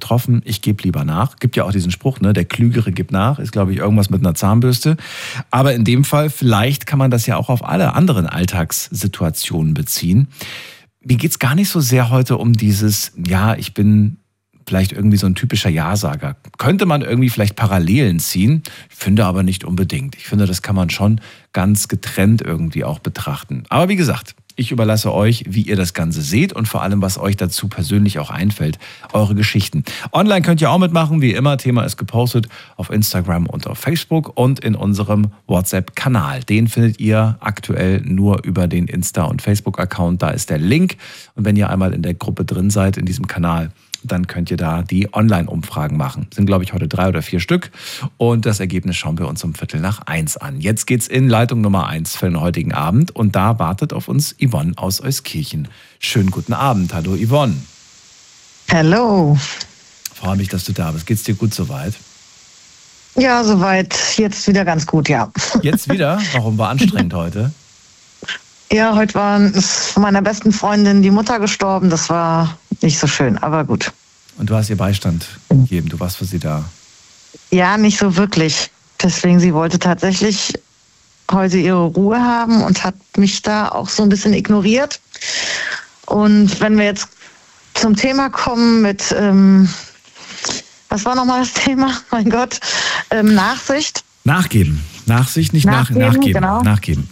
getroffen, ich gebe lieber nach. Gibt ja auch diesen Spruch, ne, der Klügere gibt nach, ist glaube ich irgendwas mit einer Zahnbürste. Aber in dem Fall, vielleicht kann man das ja auch auf alle anderen Alltagssituationen beziehen. Mir geht's gar nicht so sehr heute um dieses, ja, ich bin vielleicht irgendwie so ein typischer Ja-Sager. Könnte man irgendwie vielleicht Parallelen ziehen, finde aber nicht unbedingt. Ich finde, das kann man schon ganz getrennt irgendwie auch betrachten. Aber wie gesagt, ich überlasse euch, wie ihr das Ganze seht und vor allem, was euch dazu persönlich auch einfällt, eure Geschichten. Online könnt ihr auch mitmachen, wie immer. Thema ist gepostet auf Instagram und auf Facebook und in unserem WhatsApp-Kanal. Den findet ihr aktuell nur über den Insta- und Facebook-Account. Da ist der Link. Und wenn ihr einmal in der Gruppe drin seid, in diesem Kanal, dann könnt ihr da die Online-Umfragen machen. Sind, glaube ich, heute 3 oder 4 Stück. Und das Ergebnis schauen wir uns um 12:45 an. Jetzt geht's in Leitung Nummer 1 für den heutigen Abend. Und da wartet auf uns Yvonne aus Euskirchen. Schönen guten Abend. Hallo Yvonne. Hallo. Freue mich, dass du da bist. Geht's dir gut soweit? Ja, soweit. Jetzt wieder ganz gut, ja. Jetzt wieder? Warum war anstrengend heute? Ja, heute ist von meiner besten Freundin die Mutter gestorben. Das war nicht so schön, aber gut. Und du hast ihr Beistand gegeben, du warst für sie da? Ja, nicht so wirklich. Deswegen, sie wollte tatsächlich heute ihre Ruhe haben und hat mich da auch so ein bisschen ignoriert. Und wenn wir jetzt zum Thema kommen mit, was war nochmal das Thema? Mein Gott, Nachsicht. Nachgeben. Nachsicht, nicht nachgeben. Genau. Nachgeben.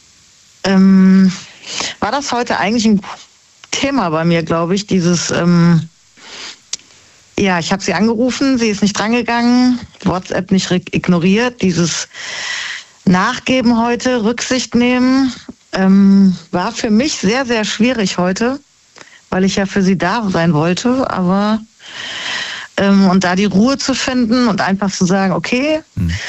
War das heute eigentlich ein Thema bei mir, glaube ich, dieses, ja, ich habe sie angerufen, sie ist nicht drangegangen, WhatsApp nicht ignoriert, dieses Nachgeben heute, Rücksicht nehmen, war für mich sehr, sehr schwierig heute, weil ich ja für sie da sein wollte, aber und da die Ruhe zu finden und einfach zu sagen, okay,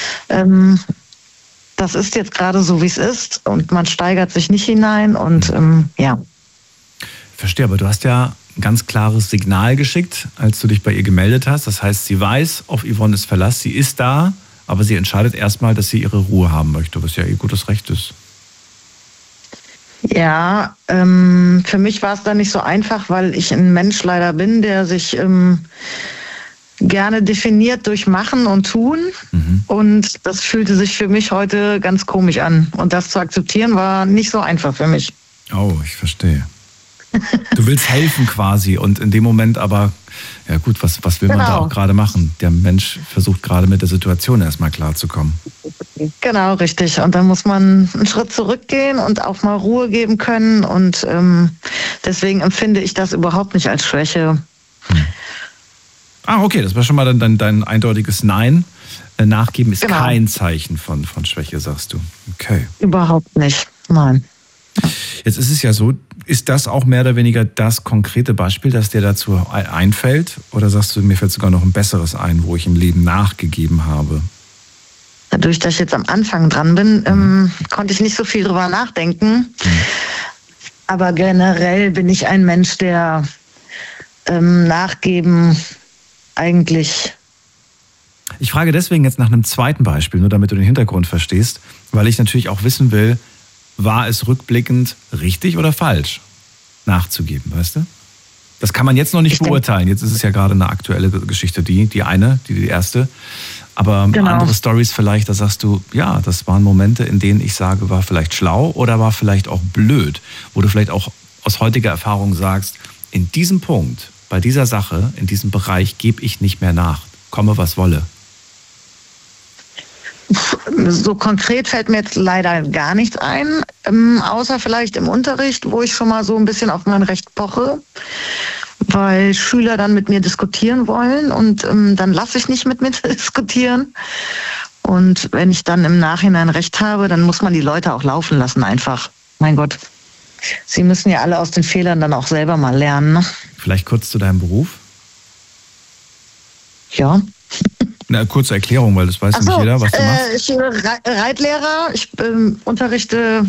das ist jetzt gerade so, wie es ist und man steigert sich nicht hinein und ja. Verstehe, aber du hast ja ein ganz klares Signal geschickt, als du dich bei ihr gemeldet hast. Das heißt, sie weiß, auf Yvonne ist Verlass, sie ist da, aber sie entscheidet erstmal, dass sie ihre Ruhe haben möchte, was ja ihr gutes Recht ist. Ja, für mich war es dann nicht so einfach, weil ich ein Mensch leider bin, der sich gerne definiert durch Machen und Tun. Und das fühlte sich für mich heute ganz komisch an. Und das zu akzeptieren war nicht so einfach für mich. Oh, ich verstehe. Du willst helfen quasi und in dem Moment aber, ja gut, was will man da auch gerade machen? Der Mensch versucht gerade mit der Situation erstmal klarzukommen. Genau, richtig. Und dann muss man einen Schritt zurückgehen und auch mal Ruhe geben können. Und deswegen empfinde ich das überhaupt nicht als Schwäche. Ah, okay, das war schon mal dann dein eindeutiges Nein. Nachgeben ist kein Zeichen von Schwäche, sagst du. Okay. Überhaupt nicht, nein. Jetzt ist es ja so, ist das auch mehr oder weniger das konkrete Beispiel, das dir dazu einfällt? Oder sagst du, mir fällt sogar noch ein besseres ein, wo ich im Leben nachgegeben habe? Dadurch, dass ich jetzt am Anfang dran bin, konnte ich nicht so viel drüber nachdenken. Aber generell bin ich ein Mensch, der Nachgeben eigentlich... Ich frage deswegen jetzt nach einem zweiten Beispiel, nur damit du den Hintergrund verstehst, weil ich natürlich auch wissen will, war es rückblickend richtig oder falsch, nachzugeben, weißt du? Das kann man jetzt noch nicht beurteilen. Jetzt ist es ja gerade eine aktuelle Geschichte, die erste. Aber andere Storys vielleicht, da sagst du, ja, das waren Momente, in denen ich sage, war vielleicht schlau oder war vielleicht auch blöd. Wo du vielleicht auch aus heutiger Erfahrung sagst, in diesem Punkt, bei dieser Sache, in diesem Bereich gebe ich nicht mehr nach. Komme, was wolle. So konkret fällt mir jetzt leider gar nichts ein, außer vielleicht im Unterricht, wo ich schon mal so ein bisschen auf mein Recht poche, weil Schüler dann mit mir diskutieren wollen und dann lasse ich nicht mit mir diskutieren. Und wenn ich dann im Nachhinein Recht habe, dann muss man die Leute auch laufen lassen einfach. Mein Gott, sie müssen ja alle aus den Fehlern dann auch selber mal lernen. Ne? Vielleicht kurz zu deinem Beruf? Ja. Eine kurze Erklärung, weil das weiß nicht jeder, was du machst. Ich bin Reitlehrer, ich unterrichte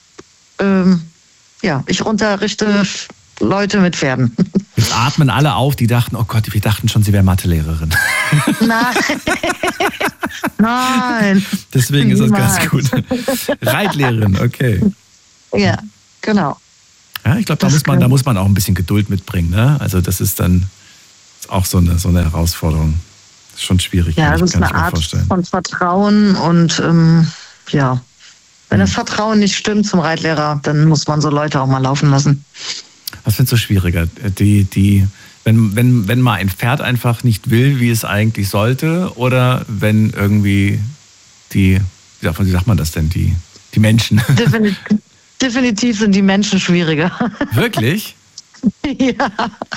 Leute mit Pferden. Jetzt atmen alle auf, die dachten, oh Gott, wir dachten schon, sie wäre Mathelehrerin. Nein. Nein. Deswegen ist das ganz gut. Reitlehrerin, okay. Ja, genau. Ja, ich glaube, da muss man auch ein bisschen Geduld mitbringen, ne? Also das ist dann Auch so eine Herausforderung. Das ist schon schwierig. Ja, das ist eine Art von Vertrauen und wenn das Vertrauen nicht stimmt zum Reitlehrer, dann muss man so Leute auch mal laufen lassen. Was findest du schwieriger? Wenn mal ein Pferd einfach nicht will, wie es eigentlich sollte, oder wenn irgendwie wie sagt man das denn, die Menschen? Definitiv sind die Menschen schwieriger. Wirklich? Ja.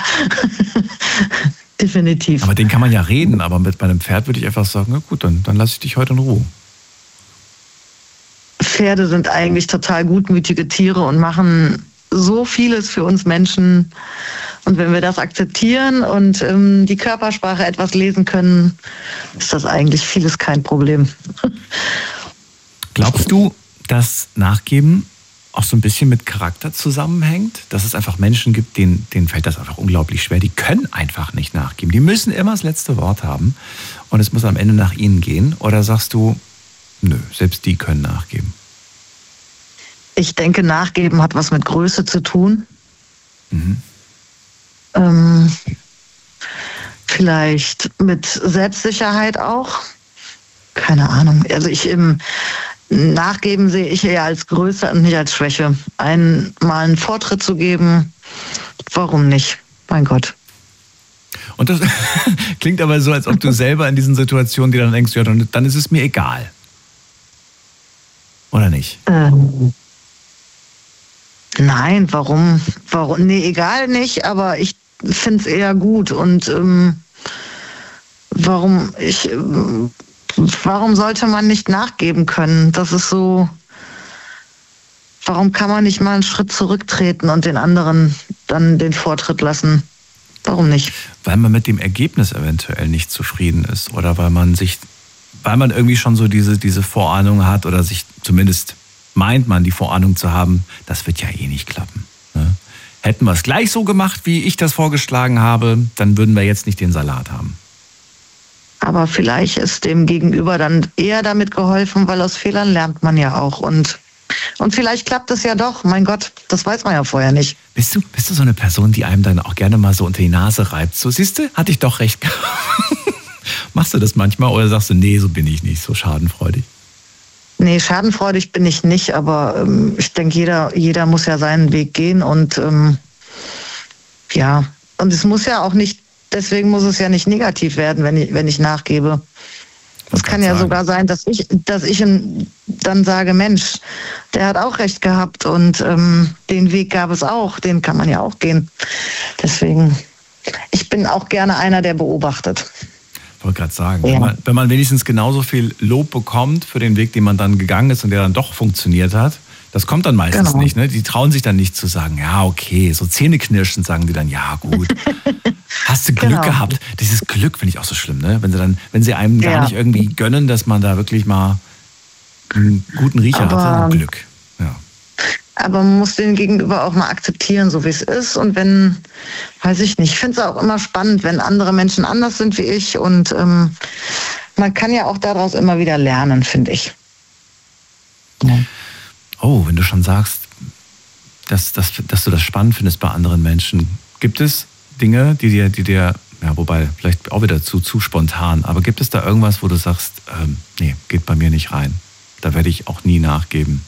Definitiv. Aber den kann man ja reden, aber bei einem Pferd würde ich einfach sagen, na gut, dann lasse ich dich heute in Ruhe. Pferde sind eigentlich total gutmütige Tiere und machen so vieles für uns Menschen. Und wenn wir das akzeptieren und die Körpersprache etwas lesen können, ist das eigentlich vieles kein Problem. Glaubst du, dass Nachgeben auch so ein bisschen mit Charakter zusammenhängt? Dass es einfach Menschen gibt, denen fällt das einfach unglaublich schwer. Die können einfach nicht nachgeben. Die müssen immer das letzte Wort haben und es muss am Ende nach ihnen gehen. Oder sagst du, nö, selbst die können nachgeben? Ich denke, Nachgeben hat was mit Größe zu tun. Vielleicht mit Selbstsicherheit auch. Keine Ahnung. Also Nachgeben sehe ich eher als Größe und nicht als Schwäche. Mal einen Vortritt zu geben, warum nicht? Mein Gott. Und das klingt aber so, als ob du selber in diesen Situationen dir dann denkst, ja, dann ist es mir egal. Oder nicht? Nein, warum? Nee, egal nicht, aber ich finde es eher gut. Und warum sollte man nicht nachgeben können? Das ist so, warum kann man nicht mal einen Schritt zurücktreten und den anderen dann den Vortritt lassen? Warum nicht? Weil man mit dem Ergebnis eventuell nicht zufrieden ist oder weil man irgendwie schon so diese Vorahnung hat oder sich zumindest meint man, die Vorahnung zu haben, das wird ja eh nicht klappen. Ne? Hätten wir es gleich so gemacht, wie ich das vorgeschlagen habe, dann würden wir jetzt nicht den Salat haben. Aber vielleicht ist dem Gegenüber dann eher damit geholfen, weil aus Fehlern lernt man ja auch. Und vielleicht klappt es ja doch. Mein Gott, das weiß man ja vorher nicht. Bist du so eine Person, die einem dann auch gerne mal so unter die Nase reibt? So, siehst du, hatte ich doch recht gehabt. Machst du das manchmal oder sagst du, nee, so bin ich nicht, so schadenfreudig? Nee, schadenfreudig bin ich nicht, aber ich denke, jeder muss ja seinen Weg gehen und und es muss ja auch nicht, deswegen muss es ja nicht negativ werden, wenn ich nachgebe. Es kann ja sogar sein, dass ich dann sage, Mensch, der hat auch recht gehabt und den Weg gab es auch, den kann man ja auch gehen. Deswegen, ich bin auch gerne einer, der beobachtet. Ich wollte gerade sagen, wenn man wenigstens genauso viel Lob bekommt für den Weg, den man dann gegangen ist und der dann doch funktioniert hat, das kommt dann meistens nicht. Ne? Die trauen sich dann nicht zu sagen, ja, okay, so zähneknirschend sagen die dann, ja, gut. Hast du Glück gehabt? Dieses Glück finde ich auch so schlimm, ne? Wenn sie einem gar nicht irgendwie gönnen, dass man da wirklich mal einen guten Riecher hatte, dann Glück. Ja. Aber man muss den Gegenüber auch mal akzeptieren, so wie es ist. Und weiß ich nicht, ich finde es auch immer spannend, wenn andere Menschen anders sind wie ich. Und man kann ja auch daraus immer wieder lernen, finde ich. Ja. Oh, wenn du schon sagst, dass du das spannend findest bei anderen Menschen, gibt es Dinge, die dir, ja, wobei vielleicht auch wieder zu spontan, aber gibt es da irgendwas, wo du sagst, nee, geht bei mir nicht rein. Da werde ich auch nie nachgeben.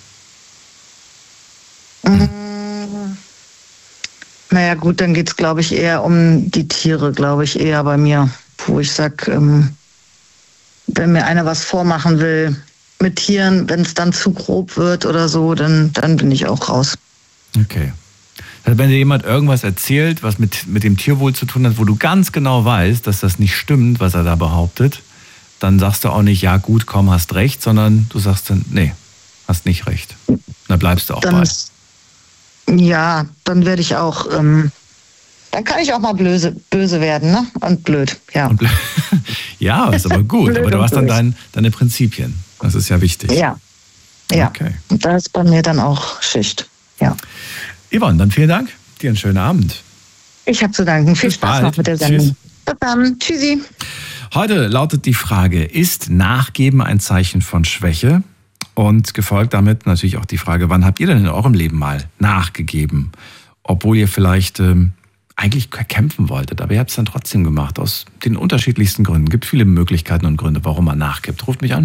Naja gut, dann geht es, glaube ich, eher um die Tiere, glaube ich, eher bei mir, wo ich sage, wenn mir einer was vormachen will mit Tieren, wenn es dann zu grob wird oder so, dann bin ich auch raus. Okay. Also wenn dir jemand irgendwas erzählt, was mit dem Tierwohl zu tun hat, wo du ganz genau weißt, dass das nicht stimmt, was er da behauptet, dann sagst du auch nicht, ja gut, komm, hast recht, sondern du sagst dann, nee, hast nicht recht. Dann bleibst du auch bei. Ja, dann werde ich auch, dann kann ich auch mal böse werden, ne? Und blöd, ja. Ja, ist aber gut. Aber du hast dann deine Prinzipien. Das ist ja wichtig. Ja. Okay. Und da ist bei mir dann auch Schicht, ja. Yvonne, dann vielen Dank. Dir einen schönen Abend. Ich habe zu danken. Viel Spaß noch mit der Sendung. Tschüss. Bis dann. Tschüssi. Heute lautet die Frage, ist Nachgeben ein Zeichen von Schwäche? Und gefolgt damit natürlich auch die Frage, wann habt ihr denn in eurem Leben mal nachgegeben? Obwohl ihr vielleicht eigentlich kämpfen wolltet, aber ihr habt es dann trotzdem gemacht, aus den unterschiedlichsten Gründen. Es gibt viele Möglichkeiten und Gründe, warum man nachgibt. Ruft mich an.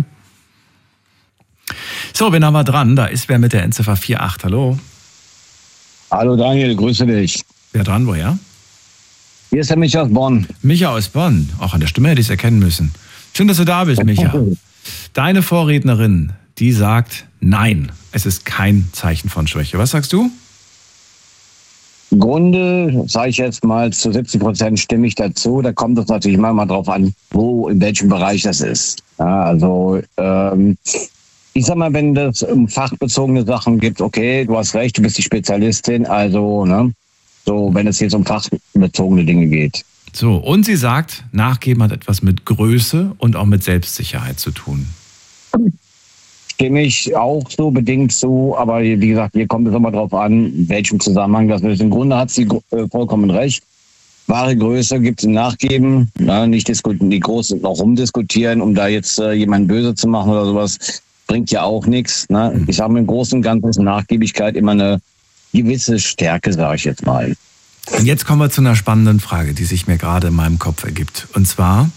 So, wen haben wir dran? Da ist wer mit der Endziffer 48. Hallo. Hallo Daniel, grüße dich. Wer dran, woher? Hier ist der Micha aus Bonn. Micha aus Bonn. Auch an der Stimme hätte ich es erkennen müssen. Schön, dass du da bist, Micha. Deine Vorrednerin, die sagt, nein, es ist kein Zeichen von Schwäche. Was sagst du? Im Grunde, sage ich jetzt mal, zu 70% stimme ich dazu. Da kommt es natürlich immer mal drauf an, wo, in welchem Bereich das ist. Ja, also, ich sag mal, wenn es um fachbezogene Sachen gibt, okay, du hast recht, du bist die Spezialistin, also, ne, so, wenn es jetzt um fachbezogene Dinge geht. So, und sie sagt, Nachgeben hat etwas mit Größe und auch mit Selbstsicherheit zu tun. Stimme ich auch so bedingt zu, aber wie gesagt, hier kommt es immer drauf an, in welchem Zusammenhang das ist. Im Grunde hat sie vollkommen recht. Wahre Größe gibt es im Nachgeben, nicht die Großen noch rumdiskutieren, um da jetzt jemanden böse zu machen oder sowas, bringt ja auch nichts. Ne? Ich sage mal, im Großen und Ganzen ist Nachgiebigkeit immer eine gewisse Stärke, sage ich jetzt mal. Und jetzt kommen wir zu einer spannenden Frage, die sich mir gerade in meinem Kopf ergibt. Und zwar,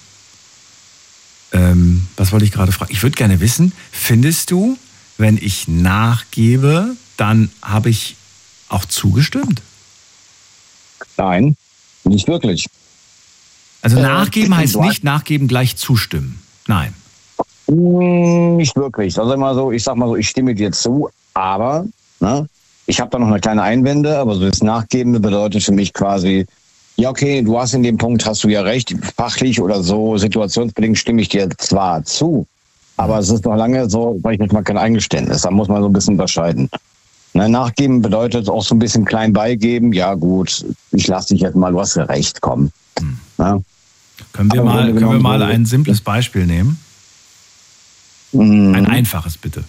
was wollte ich gerade fragen? Ich würde gerne wissen, findest du, wenn ich nachgebe, dann habe ich auch zugestimmt? Nein, nicht wirklich. Also nachgeben heißt nicht nachgeben gleich zustimmen. Nein. Nicht wirklich. Also immer so, ich sag mal so, ich stimme dir zu, aber ich habe da noch eine kleine Einwände, aber so das Nachgebende bedeutet für mich quasi, ja okay, du hast in dem Punkt, hast du ja recht, fachlich oder so, situationsbedingt stimme ich dir zwar zu, aber es ist noch lange so, sag ich jetzt mal, kein Eingeständnis, da muss man so ein bisschen unterscheiden. Nachgeben bedeutet auch so ein bisschen klein beigeben, ja gut, ich lasse dich jetzt mal, du hast ja recht, komm. Können wir mal ein simples Beispiel nehmen? Ein einfaches, bitte.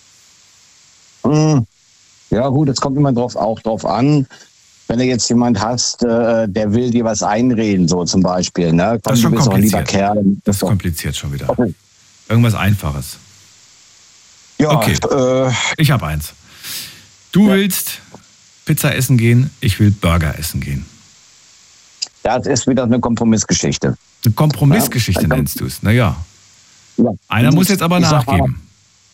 Ja gut, jetzt kommt immer drauf an, wenn du jetzt jemand hast, der will dir was einreden, so zum Beispiel. Ne? Das ist schon kompliziert. Kerl. Das ist kompliziert schon wieder. Okay. Irgendwas Einfaches. Ja, okay. Ich habe eins. Du willst Pizza essen gehen, ich will Burger essen gehen. Das ist wieder eine Kompromissgeschichte. Eine Kompromissgeschichte nennst du es. Naja. Ja. Einer muss jetzt aber nachgeben.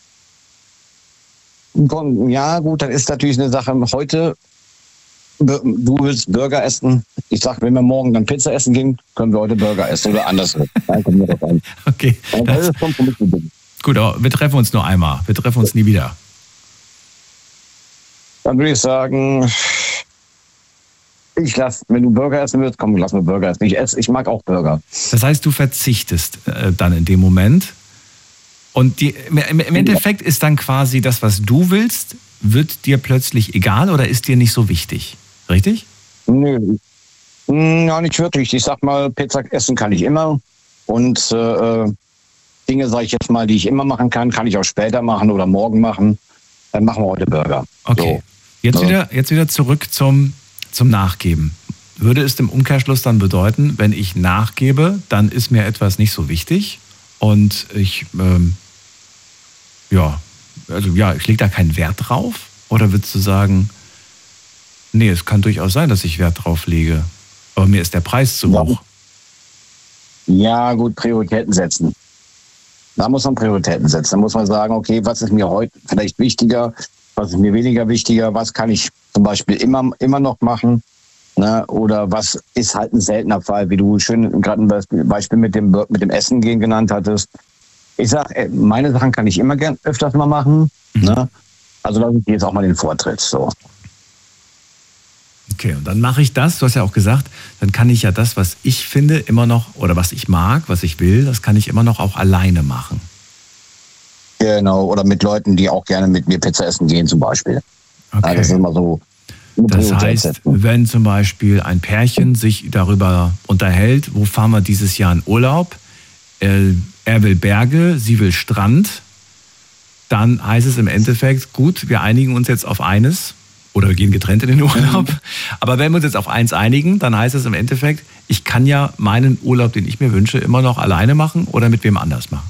Ja, gut, dann ist natürlich eine Sache. Heute, du willst Burger essen. Ich sage, wenn wir morgen dann Pizza essen gehen, können wir heute Burger essen oder andersrum. Okay. Das ist gut, aber wir treffen uns nur einmal. Wir treffen uns nie wieder. Dann würde ich sagen, wenn du Burger essen willst, komm, lass mir Burger essen. Ich mag auch Burger. Das heißt, du verzichtest dann in dem Moment. Und im Endeffekt ist dann quasi das, was du willst, wird dir plötzlich egal oder ist dir nicht so wichtig? Richtig? Nö. Ja, nicht wirklich. Ich sag mal, Pizza essen kann ich immer. Und Dinge, sage ich jetzt mal, die ich immer machen kann ich auch später machen oder morgen machen. Dann machen wir heute Burger. Okay. So. Jetzt wieder zurück zum Nachgeben. Würde es im Umkehrschluss dann bedeuten, wenn ich nachgebe, dann ist mir etwas nicht so wichtig und ich ich lege da keinen Wert drauf? Oder würdest du sagen, nee, es kann durchaus sein, dass ich Wert drauf lege, aber mir ist der Preis zu hoch? Ja, gut, Prioritäten setzen. Da muss man Prioritäten setzen. Da muss man sagen, okay, was ist mir heute vielleicht wichtiger, was ist mir weniger wichtiger, was kann ich zum Beispiel immer noch machen, ne? Oder was ist halt ein seltener Fall, wie du schön gerade ein Beispiel mit dem Essen gehen genannt hattest. Ich sag, meine Sachen kann ich immer gern öfters mal machen, ne? Also lasse ich dir jetzt auch mal den Vortritt, so. Okay, und dann mache ich das, du hast ja auch gesagt, dann kann ich ja das, was ich finde, immer noch, oder was ich mag, was ich will, das kann ich immer noch auch alleine machen. Genau, oder mit Leuten, die auch gerne mit mir Pizza essen gehen zum Beispiel. Okay. Ja, das ist immer so. Das heißt, wenn zum Beispiel ein Pärchen sich darüber unterhält, wo fahren wir dieses Jahr in Urlaub, er will Berge, sie will Strand, dann heißt es im Endeffekt, gut, wir einigen uns jetzt auf eines oder wir gehen getrennt in den Urlaub. Aber wenn wir uns jetzt auf eins einigen, dann heißt es im Endeffekt, ich kann ja meinen Urlaub, den ich mir wünsche, immer noch alleine machen oder mit wem anders machen.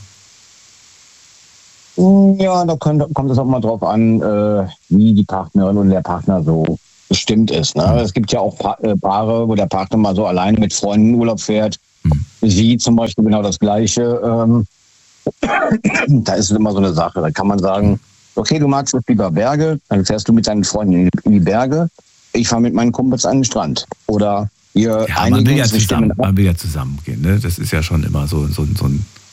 Ja, da kommt es auch mal drauf an, wie die Partnerin und der Partner so bestimmt ist. Ne? Es gibt ja auch Paare, wo der Partner mal so alleine mit Freunden in Urlaub fährt. Sie zum Beispiel genau das Gleiche. Da ist es immer so eine Sache. Da kann man sagen, okay, du magst jetzt lieber Berge, dann fährst du mit deinen Freunden in die Berge. Ich fahre mit meinen Kumpels an den Strand. Oder man will ja zusammen gehen. Ne? Das ist ja schon immer so ein